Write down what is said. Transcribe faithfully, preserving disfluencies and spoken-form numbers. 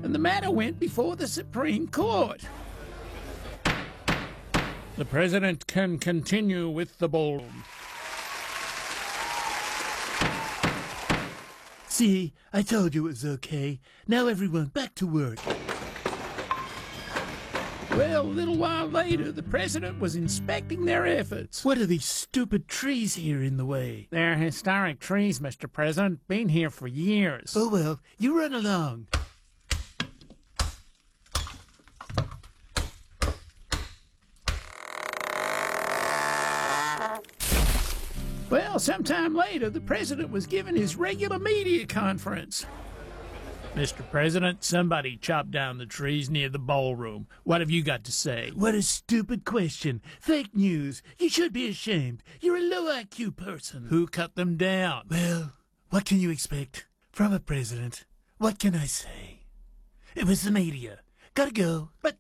and the matter went before the Supreme Court. The president can continue with the ballroom. See, I told you it was okay. Now everyone, back to work. Well, a little while later, the president was inspecting their efforts. What are these stupid trees here in the way? They're historic trees, Mister President. Been here for years. Oh, well, you run along. Well, sometime later, the president was giving his regular media conference. Mister President, somebody chopped down the trees near the ballroom. What have you got to say? What a stupid question. Fake news. You should be ashamed. You're a low I Q person. Who cut them down? Well, what can you expect from a president? What can I say? It was the media. Gotta go. But